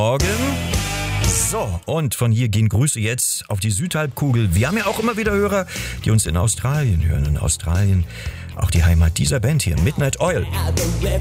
Morgen. So, und von hier gehen Grüße jetzt auf die Südhalbkugel. Wir haben ja auch immer wieder Hörer, die uns in Australien hören. In Australien auch die Heimat dieser Band hier, Midnight Oil.